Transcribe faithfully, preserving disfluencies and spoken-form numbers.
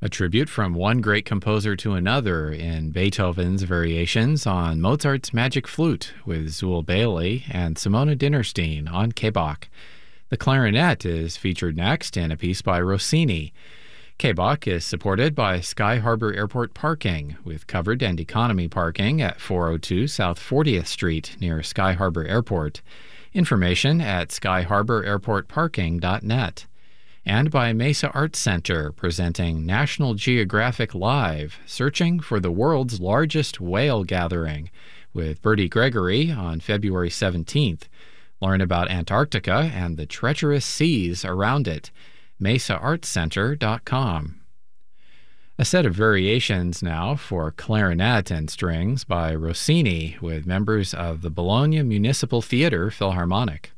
A tribute from one great composer to another in Beethoven's variations on Mozart's Magic Flute with Zuul Bailey and Simona Dinnerstein on K-Bach. The clarinet is featured next in a piece by Rossini. K-Bach is supported by Sky Harbor Airport Parking, with covered and economy parking at four oh two South fortieth Street near Sky Harbor Airport. Information at sky harbor airport parking dot net. And by Mesa Arts Center, presenting National Geographic Live, searching for the world's largest whale gathering, with Bertie Gregory on February seventeenth. Learn about Antarctica and the treacherous seas around it. mesa arts center dot com. A set of variations now for clarinet and strings by Rossini with members of the Bologna Municipal Theater Philharmonic.